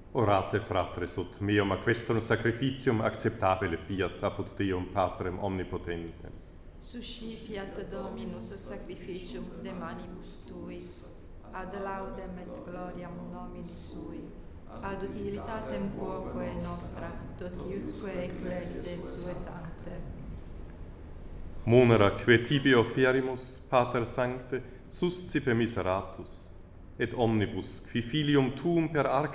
Orate, fratres, ut meum a questum sacrificium acceptabile fiat apud Deum Patrem omnipotentem. Suscipiat Dominus sacrificium de manibus tuis, ad laudem et gloriam nomini sui, ad utilitatem quoque nostra, totiusque ecclesiae sue sancte. Munera que tibi oferimus, Pater Sancte, suscipe miseratus, et omnibus qui filium tuum per